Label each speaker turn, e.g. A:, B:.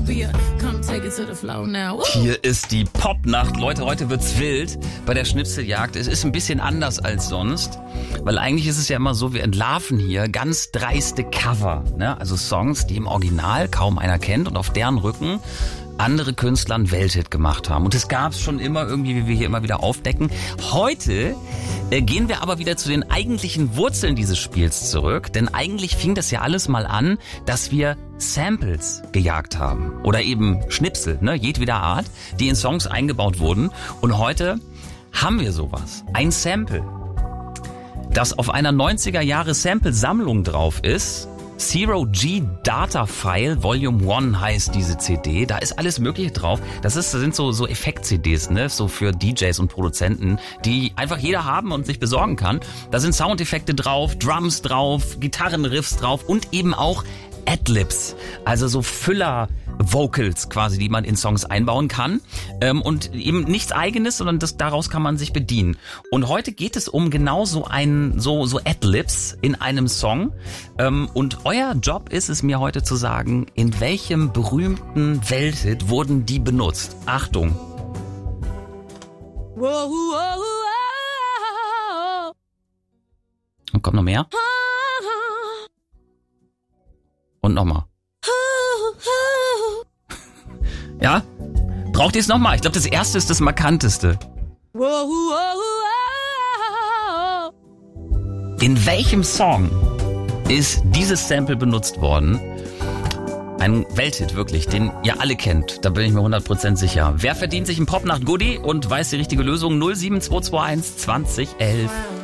A: Hier ist die Popnacht. Leute, heute wird's wild bei der Schnipseljagd. Es ist ein bisschen anders als sonst, weil eigentlich ist es ja immer so, wir entlarven hier ganz dreiste Cover, ne? Also Songs, die im Original kaum einer kennt und auf deren Rücken andere Künstler einen Welthit gemacht haben. Und das gab's schon immer irgendwie, wie wir hier immer wieder aufdecken. Heute gehen wir aber wieder zu den eigentlichen Wurzeln dieses Spiels zurück. Denn eigentlich fing das ja alles mal an, dass wir Samples gejagt haben. Oder eben Schnipsel, ne, jedweder Art, die in Songs eingebaut wurden. Und heute haben wir sowas. Ein Sample, das auf einer 90er-Jahre-Sample-Sammlung drauf ist. Zero G Data File Volume 1 heißt diese CD. Da ist alles Mögliche drauf. Das sind so Effekt-CDs, ne? So für DJs und Produzenten, die einfach jeder haben und sich besorgen kann. Da sind Soundeffekte drauf, Drums drauf, Gitarrenriffs drauf und eben auch Adlibs, also so Füller-Vocals quasi, die man in Songs einbauen kann. Und eben nichts Eigenes, sondern daraus kann man sich bedienen. Und heute geht es um genau so Adlibs in einem Song. Und euer Job ist es, mir heute zu sagen, in welchem berühmten Welthit wurden die benutzt. Achtung. Und kommt noch mehr? Und nochmal. Ja? Braucht ihr es nochmal? Ich glaube, das erste ist das markanteste. In welchem Song ist dieses Sample benutzt worden? Ein Welthit wirklich, den ihr alle kennt. Da bin ich mir 100% sicher. Wer verdient sich ein Popnacht-Goodie und weiß die richtige Lösung? 07221 2011.